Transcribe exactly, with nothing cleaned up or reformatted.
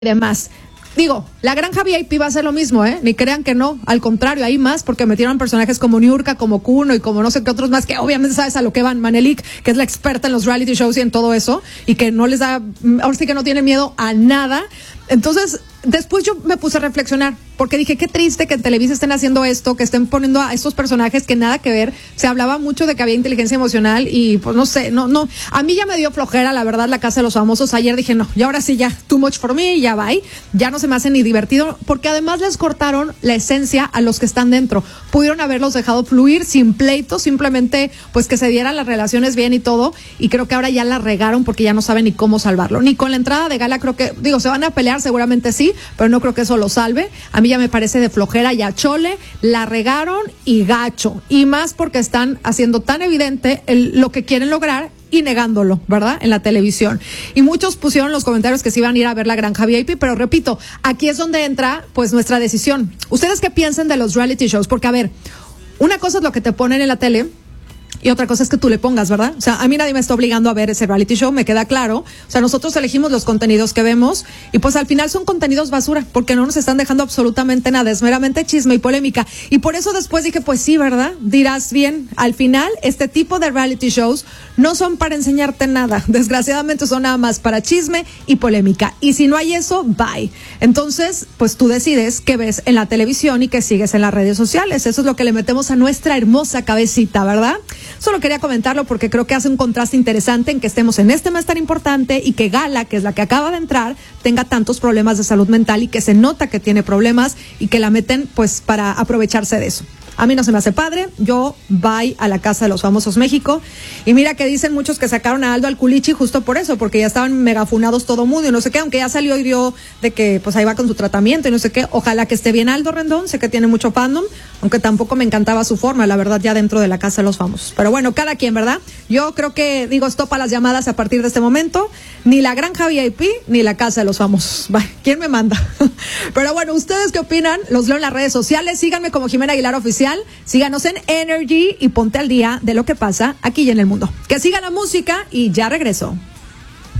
demás. Digo, la Granja V I P va a ser lo mismo, ¿eh? Ni crean que no, al contrario, hay más porque metieron personajes como Niurka, como Kuno y como no sé qué otros más, que obviamente sabes a lo que van. Manelik, que es la experta en los reality shows y en todo eso, y que no les da, ahora sí que no tiene miedo a nada. Entonces, después yo me puse a reflexionar, porque dije, qué triste que en Televisa estén haciendo esto, que estén poniendo a estos personajes que nada que ver. Se hablaba mucho de que había inteligencia emocional y pues no sé, no, no, a mí ya me dio flojera, la verdad, la Casa de los Famosos. Ayer dije, no, y ahora sí ya, too much for me, ya va, ya no se me hace ni divertido, porque además les cortaron la esencia a los que están dentro. Pudieron haberlos dejado fluir sin pleito, simplemente pues que se dieran las relaciones bien y todo, y creo que ahora ya la regaron porque ya no saben ni cómo salvarlo. Ni con la entrada de gala creo que, digo, se van a pelear seguramente sí, pero no creo que eso lo salve. A mí ya me parece de flojera, ya chole, la regaron y gacho, y más porque están haciendo tan evidente el, lo que quieren lograr y negándolo, ¿verdad? En la televisión. Y muchos pusieron en los comentarios que se iban a ir a ver la Granja V I P, pero repito, aquí es donde entra pues nuestra decisión. ¿Ustedes qué piensan de los reality shows? Porque a ver, una cosa es lo que te ponen en la tele y otra cosa es que tú le pongas, ¿verdad? O sea, a mí nadie me está obligando a ver ese reality show, me queda claro. O sea, nosotros elegimos los contenidos que vemos y pues al final son contenidos basura, porque no nos están dejando absolutamente nada, es meramente chisme y polémica. Y por eso después dije, pues sí, ¿verdad? Dirás bien, al final este tipo de reality shows no son para enseñarte nada, desgraciadamente son nada más para chisme y polémica. Y si no hay eso, bye. Entonces, pues tú decides qué ves en la televisión y qué sigues en las redes sociales. Eso es lo que le metemos a nuestra hermosa cabecita, ¿verdad? Solo quería comentarlo porque creo que hace un contraste interesante en que estemos en este mes tan importante y que Gala, que es la que acaba de entrar, tenga tantos problemas de salud mental y que se nota que tiene problemas y que la meten pues para aprovecharse de eso. A mí no se me hace padre, yo voy a la Casa de los Famosos México. Y mira que dicen muchos que sacaron a Aldo al culichi justo por eso, porque ya estaban megafunados todo mundo y no sé qué, aunque ya salió y dio de que pues ahí va con su tratamiento y no sé qué. Ojalá que esté bien Aldo Rendón, sé que tiene mucho fandom, aunque tampoco me encantaba su forma, la verdad, ya dentro de la Casa de los Famosos. Pero bueno, cada quien, ¿verdad? Yo creo que, digo, stop a las llamadas a partir de este momento. Ni la Granja V I P, ni la Casa de los Famosos. Bye. ¿Quién me manda? Pero bueno, ¿ustedes qué opinan? Los leo en las redes sociales. Síganme como Jimena Aguilar Oficial. Síganos en Energy y ponte al día de lo que pasa aquí y en el mundo. Que siga la música y ya regreso.